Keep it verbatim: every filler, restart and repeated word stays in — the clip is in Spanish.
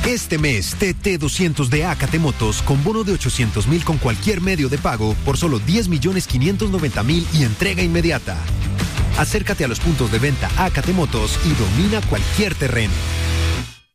Este mes, T T doscientos de Acate Motos con bono de ochocientos mil con cualquier medio de pago por solo diez millones quinientos noventa mil y entrega inmediata. Acércate a los puntos de venta Acate Motos y domina cualquier terreno.